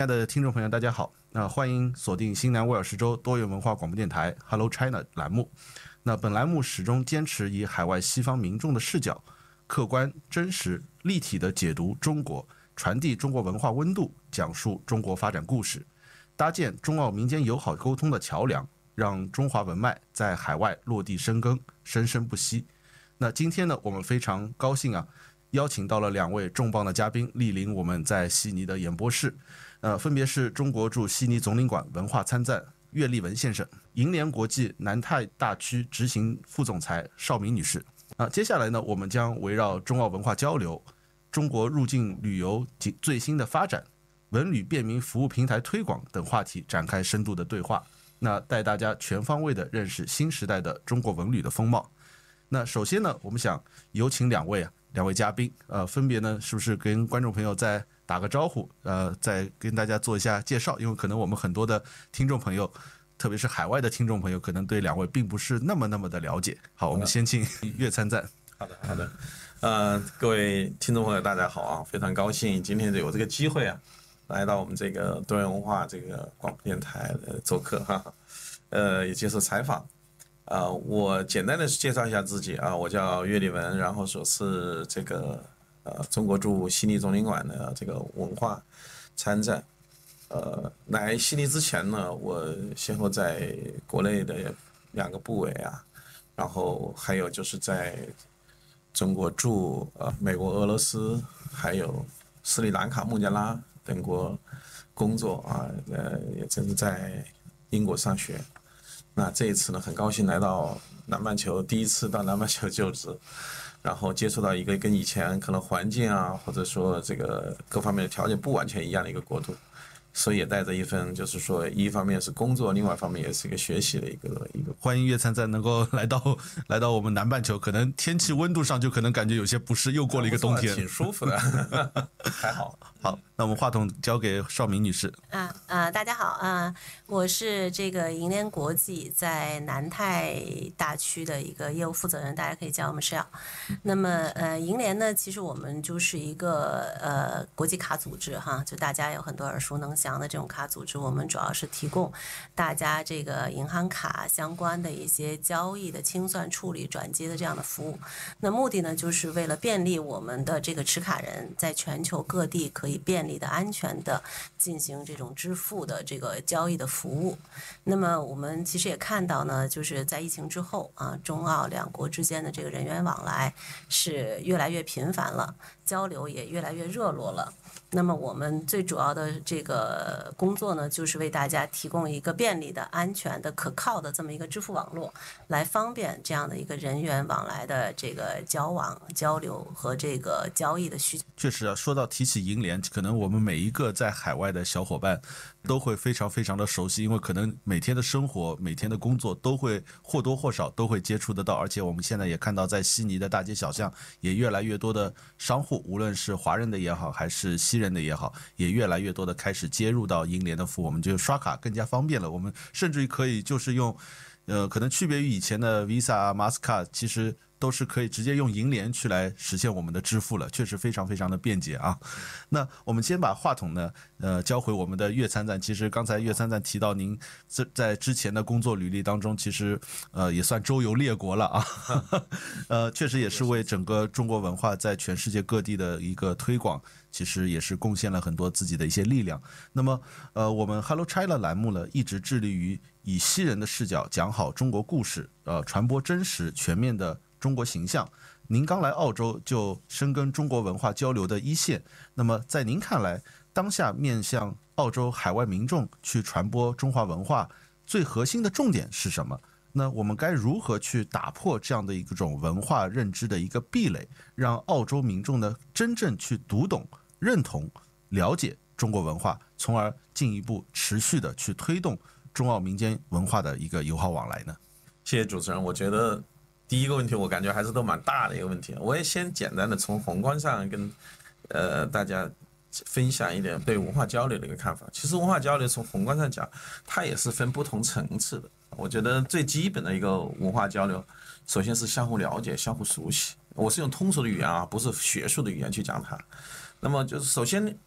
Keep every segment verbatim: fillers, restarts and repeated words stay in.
亲爱的听众朋友，大家好，那欢迎锁定新南威尔士州多元文化广播电台 Hello China 栏目。那本栏目始终坚持以海外西方民众的视角，客观、真实、立体的解读中国，传递中国文化温度，讲述中国发展故事，搭建中澳民间友好沟通的桥梁，让中华文脉在海外落地生根，生生不息。那今天呢，我们非常高兴啊，邀请到了两位重磅的嘉宾莅临我们在悉尼的演播室，呃，分别是中国驻悉尼总领馆文化参赞岳立文先生，银联国际南太大区执行副总裁邵明女士。啊、呃，接下来呢，我们将围绕中澳文化交流、中国入境旅游及最新的发展、文旅便民服务平台推广等话题展开深度的对话，那带大家全方位的认识新时代的中国文旅的风貌。那首先呢，我们想有请两位啊。两位嘉宾，呃，分别呢，是不是跟观众朋友再打个招呼，呃，再跟大家做一下介绍？因为可能我们很多的听众朋友，特别是海外的听众朋友，可能对两位并不是那么那么的了解。好，我们先请岳参赞。 好的，好的，呃，各位听众朋友，大家好啊，非常高兴今天有这个机会啊，来到我们这个多元文化这个广播电台的做客哈，呃，也接受采访。啊、呃，我简单的介绍一下自己啊，我叫岳立文，然后说是这个呃中国驻悉尼总领馆的这个文化参赞。呃，来悉尼之前呢，我先后在国内的两个部委啊，然后还有就是在中国驻呃美国、俄罗斯，还有斯里兰卡、孟加拉等国工作啊，呃，也正是在英国上学。那这一次呢，很高兴来到南半球，第一次到南半球就职，然后接触到一个跟以前可能环境啊，或者说这个各方面的条件不完全一样的一个国度，所以也带着一份就是说，一方面是工作，另外一方面也是一个学习的一个一个。 欢迎岳参赞能够来到来到我们南半球，可能天气温度上就可能感觉有些不适，又过了一个冬天， 挺舒服的，还好。 好，那我们话筒交给邵明女士。 啊啊，大家好啊，我是这个银联国际在南太大区的一个业务负责人，大家可以叫我们 Shell。那么呃，银联呢，其实我们就是一个呃国际卡组织哈，就大家有很多耳熟能详的这种卡组织，我们主要是提供大家这个银行卡相关的一些交易的清算、处理、转接的这样的服务。那目的呢，就是为了便利我们的这个持卡人在全球各地可以便利的、安全的进行这种支付的这个交易的服务。那么我们其实也看到呢，就是在疫情之后啊，中澳两国之间的这个人员往来是越来越频繁了，交流也越来越热络了。那么我们最主要的这个工作呢，就是为大家提供一个便利的、安全的、可靠的这么一个支付网络，来方便这样的一个人员往来的这个交往、交流和这个交易的需求。 确实啊，说到提起银联，可能我们每一个在海外的小伙伴都会非常非常的熟悉，因为可能每天的生活、每天的工作都会或多或少都会接触得到，而且我们现在也看到，在悉尼的大街小巷也越来越多的商户，无论是华人的也好，还是西人的也好，也越来越多的开始接入到银联的服务，我们就刷卡更加方便了。我们甚至于可以就是用，呃，可能区别于以前的 Visa、Mastercard， 其实都是可以直接用银联去来实现我们的支付了，确实非常非常的便捷啊。那我们先把话筒呢，呃，交回我们的岳参赞。其实刚才岳参赞提到您在之前的工作履历当中，其实呃也算周游列国了啊，呃，确实也是为整个中国文化在全世界各地的一个推广，其实也是贡献了很多自己的一些力量。那么呃，我们 Hello China 栏目呢，一直致力于以西人的视角讲好中国故事，呃，传播真实全面的中国形象。您刚来澳洲就深耕中国文化交流的一线，那么在您看来，当下面向澳洲海外民众去传播中华文化最核心的重点是什么？那我们该如何去打破这样的一种文化认知的一个壁垒，让澳洲民众呢真正去读懂、认同、了解中国文化，从而进一步持续的去推动中澳民间文化的一个友好往来呢？ 谢谢主持人，我觉得第一个问题我感觉还是都蛮大的一个问题，我也先简单的从宏观上跟呃大家分享一点对文化交流的一个看法。其实文化交流从宏观上讲，它也是分不同层次的。我觉得最基本的一个文化交流，首先是相互了解、相互熟悉。我是用通俗的语言啊，不是学术的语言去讲它。那么就是首先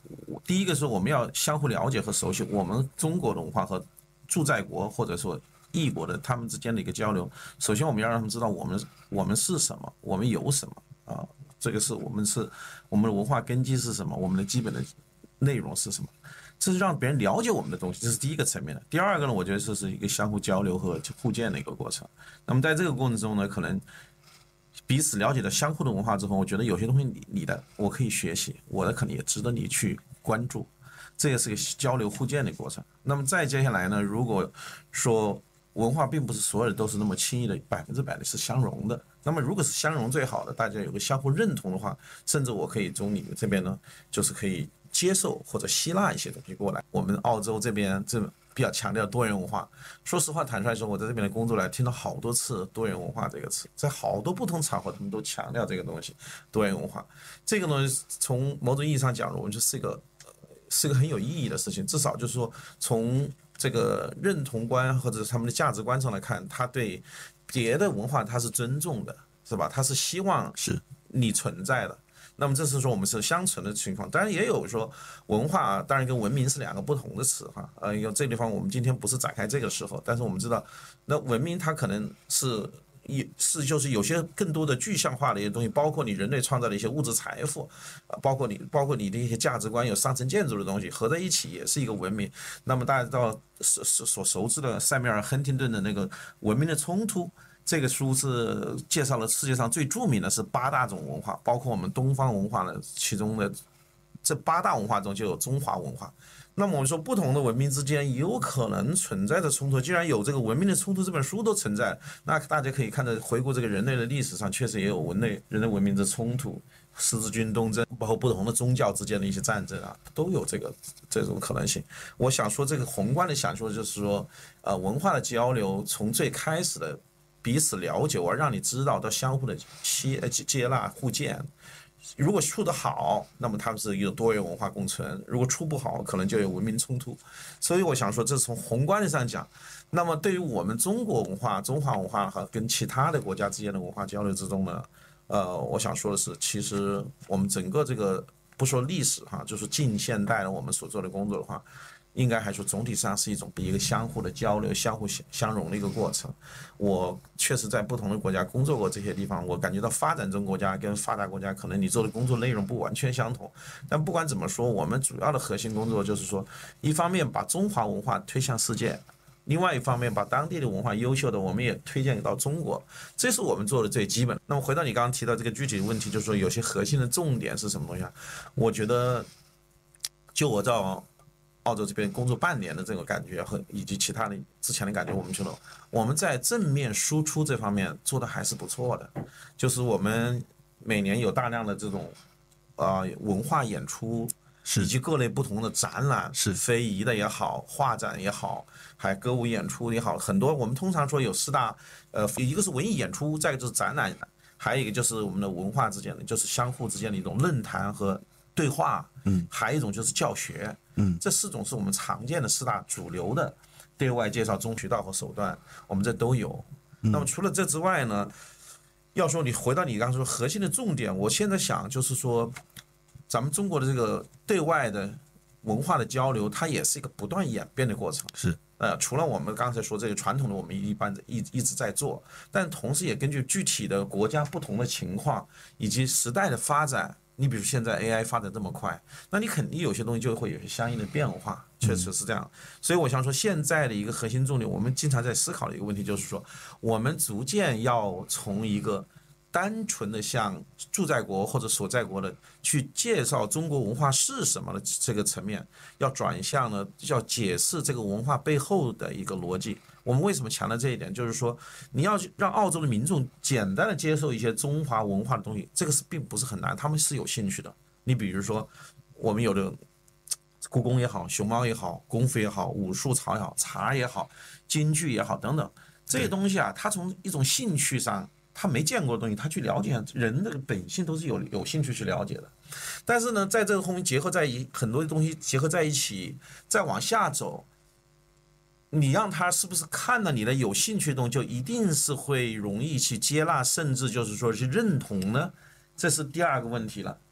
第一个是我们要相互了解和熟悉我们中国的文化和驻在国或者说异国的他们之间的一个交流。首先我们要让他们知道我们我们是什么，我们有什么啊，这个是我们是我们的文化根基是什么，我们的基本的内容是什么，这是让别人了解我们的东西，这是第一个层面的。第二个呢，我觉得这是一个相互交流和互鉴的一个过程。那么在这个过程中呢，可能彼此了解到相互的文化之后，我觉得有些东西你你的我可以学习，我的可能也值得你去关注，这也是个交流互鉴的过程。那么再接下来呢，如果说文化并不是所有的都是那么轻易的百分之百的是相容的，那么如果是相容最好的，大家有个相互认同的话，甚至我可以从你们这边呢，就是可以接受或者吸纳一些东西过来。我们澳洲这边这比较强调多元文化，说实话坦率说，我在这边的工作来听到好多次多元文化这个词，在好多不同场合他们都强调这个东西，多元文化这个东西从某种意义上讲，我们就是一个是一个很有意义的事情，至少就是说从这个认同观或者是他们的价值观上来看，他对别的文化他是尊重的，是吧？他是希望是你存在的。那么这是说我们是相存的情况，当然也有说文化，当然跟文明是两个不同的词哈。呃，有这地方我们今天不是展开这个时候，但是我们知道，那文明它可能是一是就是有些更多的具象化的一些东西，包括你人类创造的一些物质财富，包括你包括你的一些价值观，有上层建筑的东西合在一起也是一个文明。那么大家知道所所熟知的塞缪尔·亨廷顿的那个《文明的冲突》。这个书是介绍了世界上最著名的是八大种文化，包括我们东方文化的其中的这八大文化中就有中华文化。那么我们说不同的文明之间有可能存在着冲突，既然有这个《文明的冲突》这本书都存在，那大家可以看着回顾这个人类的历史上，确实也有文类人类文明的冲突，十字军东征，包括不同的宗教之间的一些战争啊，都有这个这种可能性。我想说这个宏观的想说就是说，呃，文化的交流从最开始的彼此了解，我让你知道到相互的接接纳互鉴。如果处得好，那么他们是一个多元文化共存；如果处不好，可能就有文明冲突。所以我想说，这是从宏观的上讲。那么对于我们中国文化、中华文化和跟其他的国家之间的文化交流之中呢，呃，我想说的是，其实我们整个这个不说历史哈，就是近现代的我们所做的工作的话，应该还说总体上是一种一个相互的交流、相互相融的一个过程。我确实在不同的国家工作过，这些地方我感觉到发展中国家跟发达国家可能你做的工作内容不完全相同，但不管怎么说，我们主要的核心工作就是说，一方面把中华文化推向世界，另外一方面把当地的文化优秀的我们也推荐到中国，这是我们做的最基本。那么回到你刚刚提到这个具体的问题，就是说有些核心的重点是什么东西啊？我觉得就我照澳洲这边工作半年的这种感觉和以及其他的之前的感觉，我们觉得我们在正面输出这方面做的还是不错的，就是我们每年有大量的这种呃文化演出，以及各类不同的展览，是非遗的也好，画展也好，还歌舞演出也好，很多我们通常说有四大，呃，一个是文艺演出，再一个就是展览，还有一个就是我们的文化之间的，就是相互之间的一种论坛和对话，嗯，还有一种就是教学。嗯，这四种是我们常见的四大主流的对外介绍中渠道和手段，我们这都有。那么除了这之外呢，要说你回到你刚才说核心的重点，我现在想就是说，咱们中国的这个对外的文化的交流，它也是一个不断演变的过程。是，呃，除了我们刚才说这个传统的，我们一般一一直在做，但同时也根据具体的国家不同的情况以及时代的发展。你比如现在 A I 发展这么快，那你肯定有些东西就会有些相应的变化，确实是这样。所以我想说，现在的一个核心重点，我们经常在思考的一个问题就是说，我们逐渐要从一个单纯的向驻在国或者所在国的去介绍中国文化是什么的这个层面，要转向呢，要解释这个文化背后的一个逻辑。我们为什么强调这一点？就是说，你要让澳洲的民众简单的接受一些中华文化的东西，这个是并不是很难，他们是有兴趣的。你比如说，我们有的故宫也好，熊猫也好，功夫也好，武术槽也好，茶也好，京剧也好等等，这些东西啊，他从一种兴趣上，他没见过的东西，他去了解，人的本性都是有有兴趣去了解的。但是呢，在这个后面结合在一很多东西结合在一起，再往下走。你让他是不是看到你的有兴趣的东西，就一定是会容易去接纳，甚至就是说去认同呢？这是第二个问题了。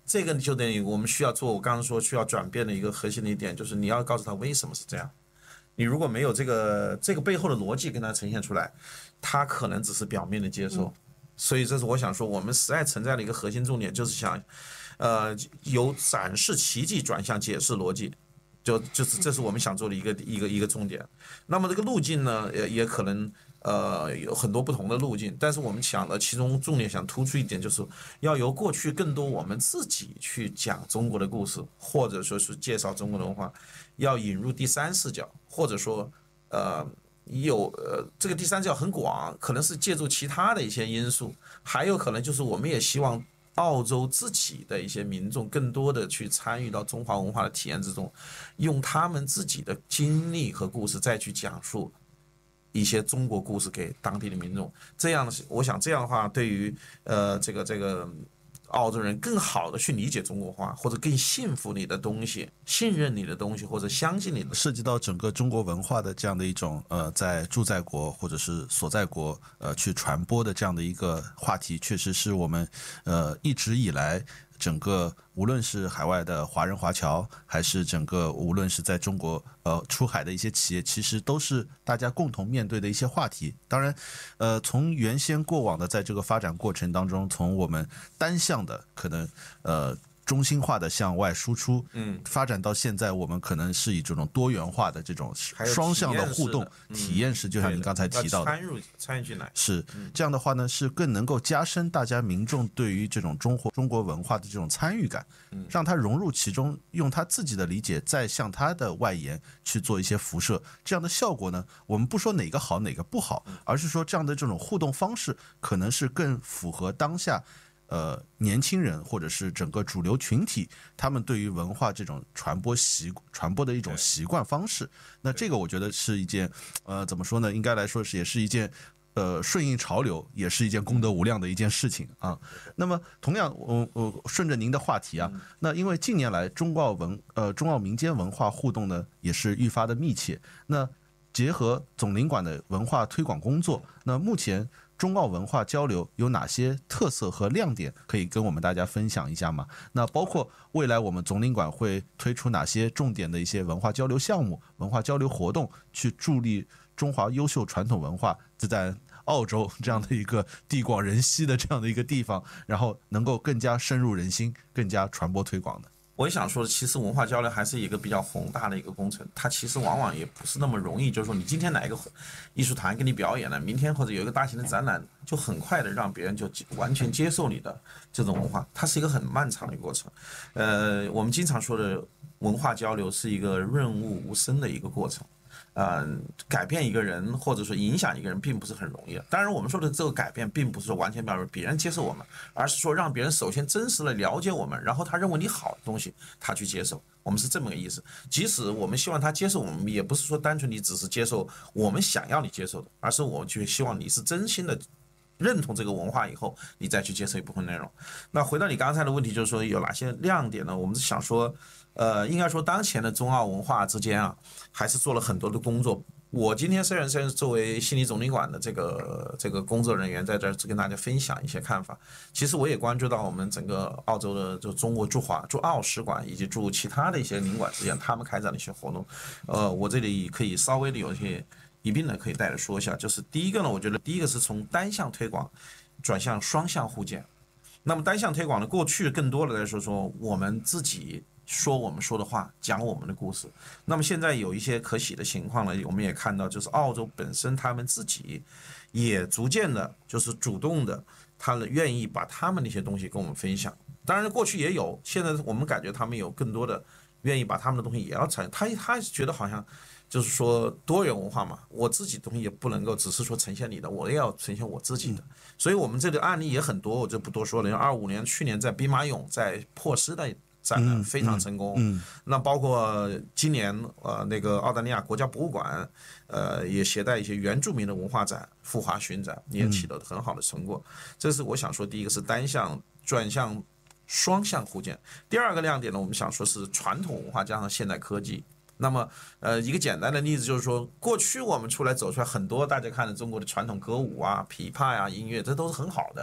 这个就等于我们需要做，我刚刚说需要转变的一个核心的一点，就是你要告诉他为什么是这样。你如果没有这个这个背后的逻辑跟他呈现出来，他可能只是表面的接受。所以这是我想说，我们实在存在的一个核心重点，就是想，呃，由展示奇迹转向解释逻辑。就就是这是我们想做的一个一个一个重点。那么这个路径呢，也也可能呃有很多不同的路径，但是我们想的其中重点想突出一点，就是要由过去更多我们自己去讲中国的故事，或者说是介绍中国的文化，要引入第三视角，或者说呃有呃这个第三视角很广，可能是借助其他的一些因素，还有可能就是我们也希望澳洲自己的一些民众更多的去参与到中华文化的体验之中，用他们自己的经历和故事再去讲述一些中国故事给当地的民众。这样，我想这样的话，对于呃这个这个澳洲人更好的去理解中国话，或者更信服你的东西，信任你的东西，或者相信你的。 涉及到整个中国文化的这样的一种呃，在驻在国或者是所在国呃去传播的这样的一个话题，确实是我们呃一直以来整个无论是海外的华人华侨，还是整个无论是在中国呃出海的一些企业，其实都是大家共同面对的一些话题。当然，呃，从原先过往的在这个发展过程当中，从我们单向的可能呃。中心化的向外输出，嗯，发展到现在，我们可能是以这种多元化的这种双向的互动体验式，就像您刚才提到的， 参入参与进来， 是这样的话呢，是更能够加深大家民众对于这种中国中国文化的这种参与感，让他融入其中，用他自己的理解再向他的外延去做一些辐射，这样的效果呢，我们不说哪个好哪个不好，而是说这样的这种互动方式可能是更符合当下。呃，年轻人或者是整个主流群体，他们对于文化这种传播习传播的一种习惯方式，那这个我觉得是一件，呃，怎么说呢？应该来说是也是一件，呃，顺应潮流，也是一件功德无量的一件事情啊。那么，同样，我我顺着您的话题啊，那因为近年来中澳文呃中澳民间文化互动呢，也是愈发的密切。那结合总领馆的文化推广工作，那目前中澳文化交流有哪些特色和亮点可以跟我们大家分享一下吗？那包括未来我们总领馆会推出哪些重点的一些文化交流项目、文化交流活动，去助力中华优秀传统文化在澳洲这样的一个地广人稀的这样的一个地方，然后能够更加深入人心、更加传播推广的。 我也想说，其实文化交流还是一个比较宏大的一个工程，它其实往往也不是那么容易。就是说，你今天哪一个艺术团给你表演了，明天或者有一个大型的展览，就很快的让别人就完全接受你的这种文化，它是一个很漫长的过程。呃，我们经常说的文化交流是一个润物无声的一个过程。呃，改变一个人或者说影响一个人并不是很容易的。当然，我们说的这个改变，并不是说完全表示别人接受我们，而是说让别人首先真实的了解我们，然后他认为你好的东西，他去接受。我们是这么个意思。即使我们希望他接受我们，也不是说单纯你只是接受我们想要你接受的，而是我们就希望你是真心的认同这个文化以后，你再去接受一部分内容。那回到你刚才的问题，就是说有哪些亮点呢？我们是想说。呃，应该说当前的中澳文化之间啊，还是做了很多的工作。我今天虽然是作为悉尼总领馆的这个这个工作人员，在这儿跟大家分享一些看法。其实我也关注到我们整个澳洲的就中国驻华驻澳使馆以及驻其他的一些领馆之间，他们开展的一些活动。呃，我这里可以稍微的有一些一并的可以带着说一下。就是第一个呢，我觉得第一个是从单向推广转向双向互鉴。那么单向推广呢，过去更多的来说说我们自己。说我们说的话，讲我们的故事。那么现在有一些可喜的情况呢，我们也看到，就是澳洲本身他们自己也逐渐的，就是主动的，他愿意把他们那些东西跟我们分享。当然过去也有，现在我们感觉他们有更多的愿意把他们的东西也要产。他他觉得好像就是说多元文化嘛，我自己的东西也不能够只是说呈现你的，我也要呈现我自己的。所以我们这个案例也很多，我就不多说了。二五年去年在兵马俑在珀斯的。展览非常成功，嗯嗯嗯、那包括今年呃那个澳大利亚国家博物馆，呃也携带一些原住民的文化展赴华巡展，也取得很好的成果。这是我想说，第一个是单向转向双向互鉴。第二个亮点呢，我们想说是传统文化加上现代科技。那么呃一个简单的例子就是说，过去我们出来走出来很多大家看的中国的传统歌舞啊、琵琶呀、音乐，这都是很好的。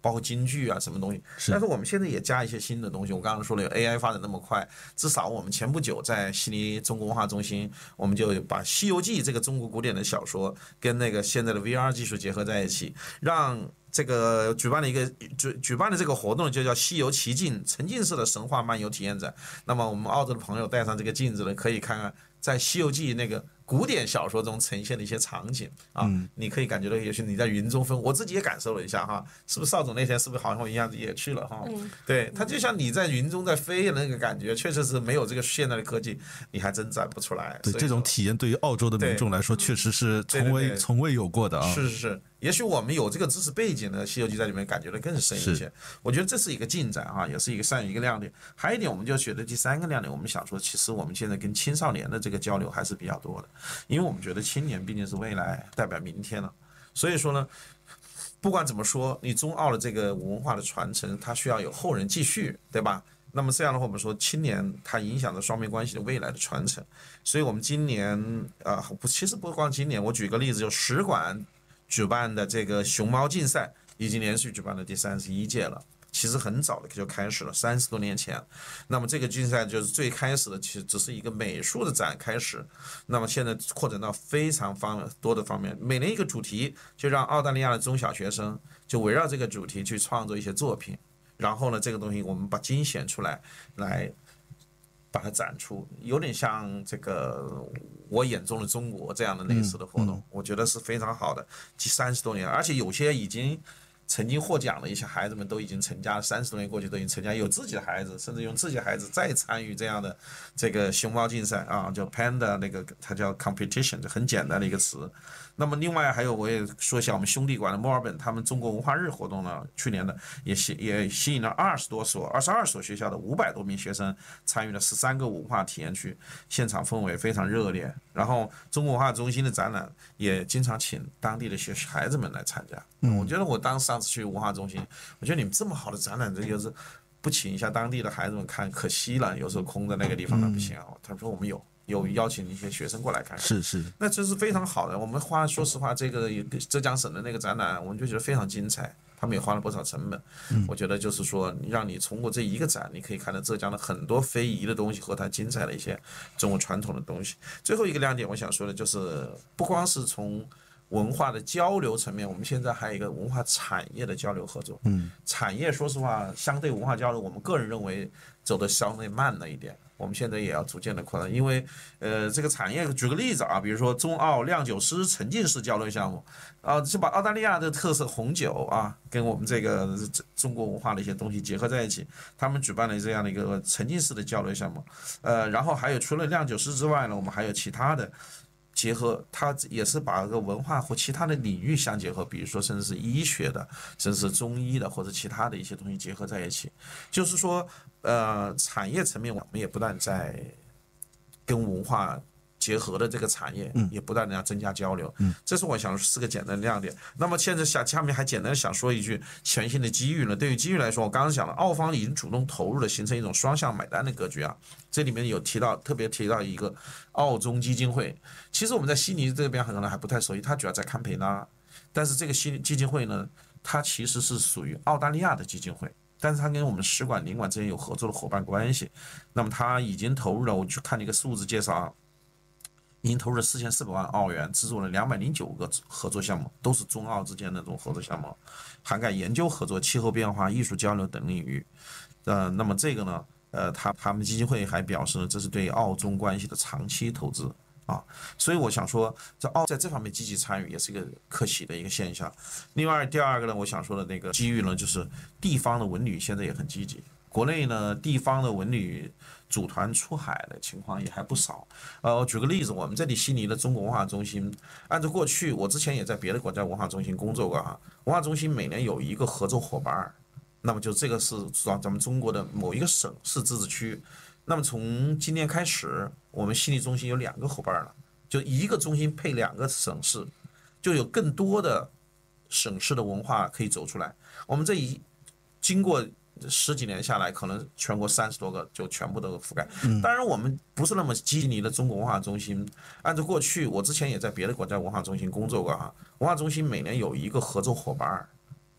包括京剧啊什么东西。但是我们现在也加一些新的东西。我刚刚说了，有 A I 发展那么快，至少我们前不久在悉尼中国文化中心，我们就把《西游记》这个中国古典的小说跟那个现在的 V R 技术结合在一起，让这个举办了一个举举办的这个活动就叫西游奇境沉浸式的神话漫游体验展。那么我们澳洲的朋友带上这个镜子呢，可以看看在《西游记》那个古典小说中呈现的一些场景啊，嗯、你可以感觉到，也许你在云中飞，我自己也感受了一下哈，是不是？邵总那天是不是好像我一样也去了哈？嗯、对，他就像你在云中在飞的那个感觉，确实是没有这个现代的科技，你还真展不出来。 对，这种体验对于澳洲的民众来说，确实是从未对对对从未有过的啊。 是是是。也许我们有这个知识背景呢，《西游记》在里面感觉的更深一些。我觉得这是一个进展啊，也是一个善一个亮点。还有一点，我们就觉得第三个亮点，我们想说，其实我们现在跟青少年的这个交流还是比较多的，因为我们觉得青年毕竟是未来，代表明天了。所以说呢，不管怎么说，你中澳的这个文化的传承，它需要有后人继续，对吧？那么这样的话，我们说青年它影响着双边关系的未来的传承。所以我们今年啊、呃，不，其实不光今年，我举个例子，就使馆举办的这个熊猫竞赛已经连续举办了第三十一届了，其实很早的就开始了，三十多年前。那么这个竞赛就是最开始的，其实只是一个美术的展开始，那么现在扩展到非常方多的方面，每年一个主题，就让澳大利亚的中小学生就围绕这个主题去创作一些作品，然后呢，这个东西我们把精选出来，来把它展出，有点像这个我眼中的中国这样的类似的活动，嗯嗯、我觉得是非常好的。三十多年，而且有些已经曾经获奖的一些孩子们都已经成家了，三十多年过去都已经成家，有自己的孩子，甚至用自己的孩子再参与这样的这个熊猫竞赛啊，叫 Panda 那个，它叫 competition， 就很简单的一个词。那么另外还有，我也说一下我们兄弟馆的墨尔本，他们中国文化日活动呢，去年的也吸也吸引了二十多所、二十二所学校的五百多名学生参与了十三个文化体验区，现场氛围非常热烈。然后中国文化中心的展览也经常请当地的学孩子们来参加。嗯，我觉得我当上次去文化中心，我觉得你们这么好的展览，这就是不请一下当地的孩子们看，可惜了。有时候空在那个地方那不行啊。他说我们有。有邀请一些学生过来看看， 是是， 那这是非常好的。我们花，说实话，这个浙江省的那个展览，我们就觉得非常精彩。他们也花了不少成本，嗯、我觉得就是说，让你通过这一个展，你可以看到浙江的很多非遗的东西和它精彩的一些中国传统的东西。最后一个亮点，我想说的就是，不光是从文化的交流层面，我们现在还有一个文化产业的交流合作。嗯，产业说实话，相对文化交流，我们个人认为走得相对慢了一点。我们现在也要逐渐的扩大，因为呃，这个产业，举个例子啊，比如说中澳酿酒师沉浸式交流项目，啊，就把澳大利亚的特色红酒啊，跟我们这个中国文化的一些东西结合在一起，他们举办了这样的一个沉浸式的交流项目，呃，然后还有除了酿酒师之外呢，我们还有其他的。结合它也是把这个文化和其他的领域相结合，比如说甚至是医学的，甚至是中医的或者其他的一些东西结合在一起，就是说，呃，产业层面我们也不断在跟文化结合的这个产业，也不断的要增加交流，这是我想是个简单的亮点。那么现在下下面还简单想说一句全新的机遇呢。对于机遇来说，我刚刚讲了，澳方已经主动投入了，形成一种双向买单的格局啊。这里面有提到，特别提到一个澳中基金会。其实我们在悉尼这边可能还不太熟悉，它主要在堪培拉，但是这个悉基金会呢，它其实是属于澳大利亚的基金会，但是它跟我们使馆、领馆之间有合作的伙伴关系。那么它已经投入了，我去看了一个数字介绍啊，已经投入了四千四百万澳元，资助了两百零九个合作项目，都是中澳之间的这种合作项目，涵盖研究合作、气候变化、艺术交流等领域。呃，那么这个呢？呃，他他们基金会还表示，这是对澳中关系的长期投资啊，所以我想说，在澳在这方面积极参与，也是一个可喜的一个现象。另外，第二个呢，我想说的那个机遇呢，就是地方的文旅现在也很积极。国内呢，地方的文旅组团出海的情况也还不少。呃，我举个例子，我们这里悉尼的中国文化中心，按照过去，我之前也在别的国家文化中心工作过啊，文化中心每年有一个合作伙伴。那么就这个是咱们中国的某一个省市自治区，那么从今年开始，我们悉尼中心有两个伙伴了，就一个中心配两个省市，就有更多的省市的文化可以走出来。我们这一经过十几年下来，可能全国三十多个就全部都覆盖。当然，我们不是那么悉尼的中国文化中心。按照过去，我之前也在别的国家文化中心工作过哈，文化中心每年有一个合作伙伴。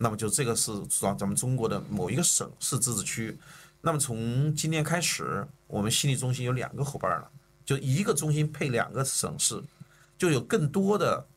那么就这个是咱咱们中国的某一个省市自治区。那么从今年开始，我们心理中心有两个伙伴了，就一个中心配两个省市，就有更多的